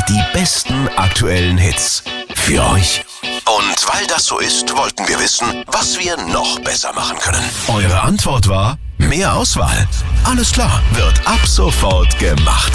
Die besten aktuellen Hits. Für euch. Und weil das so ist, wollten wir wissen, was wir noch besser machen können. Eure Antwort war: mehr Auswahl. Alles klar, wird ab sofort gemacht.